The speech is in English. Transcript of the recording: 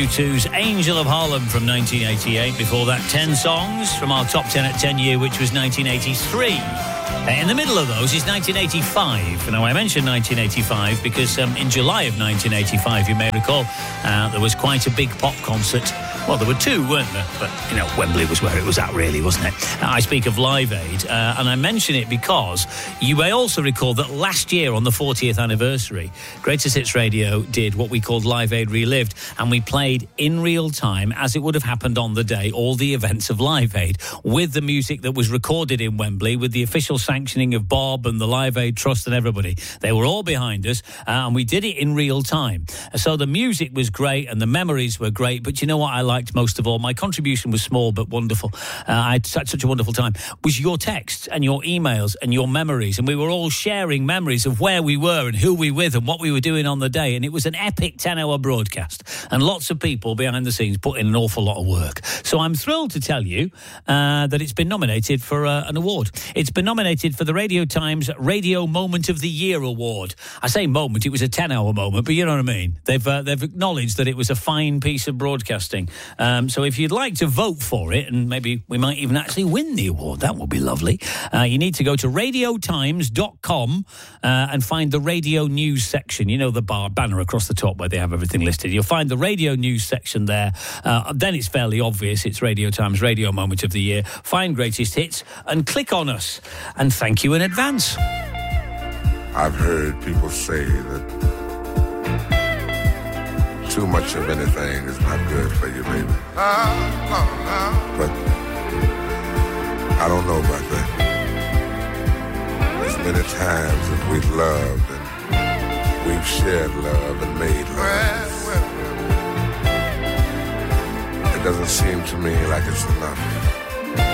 U2's Angel of Harlem from 1988. Before that, 10 songs from our top 10 at 10 year, which was 1983. In the middle of those is 1985. Now, I mentioned 1985 because in July of 1985, you may recall, there was quite a big pop concert. Well, there were two, weren't there? But, you know, Wembley was where it was at, really, wasn't it? I speak of Live Aid, and I mention it because you may also recall that last year on the 40th anniversary, Greatest Hits Radio did what we called Live Aid Relived, and we played in real time, as it would have happened on the day, all the events of Live Aid, with the music that was recorded in Wembley, with the official sanctioning of Bob and the Live Aid Trust and everybody. They were all behind us, and we did it in real time. So the music was great, and the memories were great, but you know what I liked most of all? My contribution was small but wonderful. I had such a wonderful time. Was your texts and your emails and your memories, and we were all sharing memories of where we were and who we were with and what we were doing on the day, and it was an epic 10-hour broadcast, and lots of people behind the scenes put in an awful lot of work. So I'm thrilled to tell you that it's been nominated for an award. It's been nominated for the Radio Times Radio Moment of the Year Award. I say moment, it was a 10-hour moment, but you know what I mean. They've acknowledged that it was a fine piece of broadcasting. So if you'd like to vote for it, and maybe we might even actually win the award, that would be lovely, you need to go to radiotimes.com and find the radio news section. You know, the banner across the top where they have everything listed. You'll find the radio news section there. Then it's fairly obvious. It's Radio Times Radio Moment of the Year. Find Greatest Hits and click on us. And thank you in advance. I've heard people say that too much of anything is not good for you, baby. But I don't know about that. As many times as we've loved and we've shared love and made love, it doesn't seem to me like it's enough.